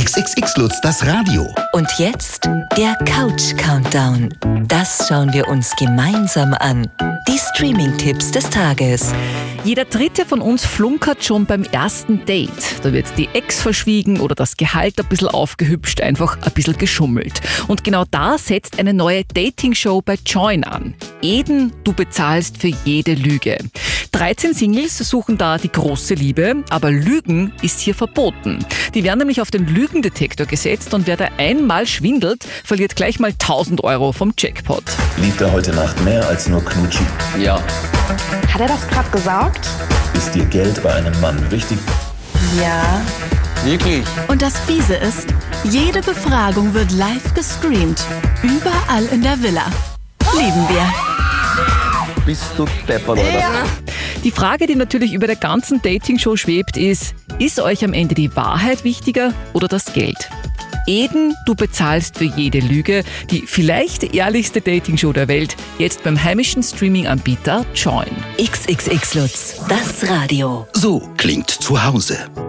XXX Lutz, das Radio. Und jetzt der Couch-Countdown. Das schauen wir uns gemeinsam an. Die Streaming-Tipps des Tages. Jeder Dritte von uns flunkert schon beim ersten Date. Da wird die Ex verschwiegen oder das Gehalt ein bisschen aufgehübscht, einfach ein bisschen geschummelt. Und genau da setzt eine neue Dating-Show bei Join an. Eden, du bezahlst für jede Lüge. 13 Singles suchen da die große Liebe, aber Lügen ist hier verboten. Die werden nämlich auf den Lügendetektor gesetzt und wer da einmal schwindelt, verliert gleich mal 1.000 Euro vom Jackpot. Lief da heute Nacht mehr als nur Knutschen? Ja. Hat er das gerade gesagt? Ist dir Geld bei einem Mann wichtig? Ja. Wirklich? Und das Fiese ist, jede Befragung wird live gestreamt. Überall in der Villa. Lieben wir. Bist du deppert, oder? Ja. Die Frage, die natürlich über der ganzen Dating-Show schwebt, ist euch am Ende die Wahrheit wichtiger oder das Geld? Eden, du bezahlst für jede Lüge. Die vielleicht ehrlichste Dating-Show der Welt, jetzt beim heimischen Streaming-Anbieter Join. XXX Lutz, das Radio. So klingt zu Hause.